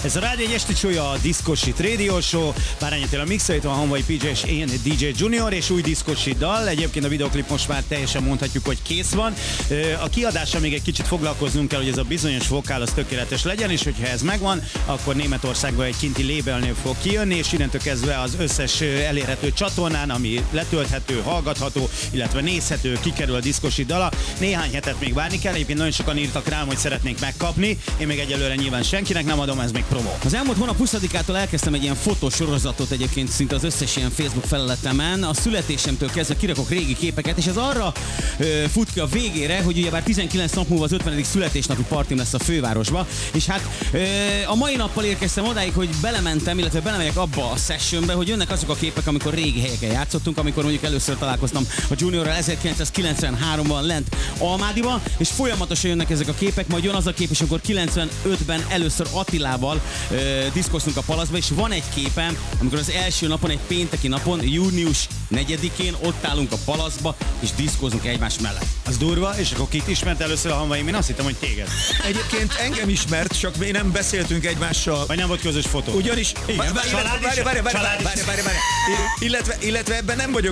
Ez a Rádió egy esti csúlya, a Discoshit Radio Show. Bárányétél a mixeit, van Honvai PJ és én DJ Junior, és új Discoshit dal. Egyébként a videoklip most már teljesen mondhatjuk, hogy kész van. A kiadással még egy kicsit foglalkoznunk kell, hogy ez a bizonyos vokál az tökéletes legyen, és hogyha ez megvan, akkor Németországban egy kinti labelnél fog kijönni, és innentől kezdve az összes elérhető csatornán, ami letölthető, hallgatható, illetve nézhető, kikerül a Discoshit dala. Néhány hetet még várni kell, egyébként nagyon sokan írtak rám, hogy szeretnénk megkapni. Én még egyelőre nyilván senkinek nem adom, ez még promo. Az elmúlt hónap 20-ától elkezdtem egy ilyen fotosorozatot egyébként szinte az összes ilyen Facebook felületemen. A születésemtől kezdve kirakok régi képeket, és ez arra fut ki a végére, hogy ugyebár 19 nap múlva az 50. születésnapi partim lesz a fővárosba, és hát a mai nappal érkeztem odáig, hogy belementem, illetve belemegyek abba a sessionbe, hogy jönnek azok a képek, amikor régi helyeken játszottunk, amikor mondjuk először találkoztam a Juniorral 1993-ban lent Almádiban, és folyamatosan jönnek ezek a képek, majd jön az a kép, és akkor 95-ben először Attilával diszkoztunk a Palaszba, és van egy képem, amikor az első napon, egy pénteki napon, június 4-én ott állunk a Palaszba, és diszkozunk egymás mellett. Az durva, és akkor kit ismert először a Honvai? Én azt hittem, hogy téged. Egyébként engem ismert, csak mi nem beszéltünk egymással. Vagy nem volt közös fotó? Ugyanis... Igen. Illetve ebben nem vagyok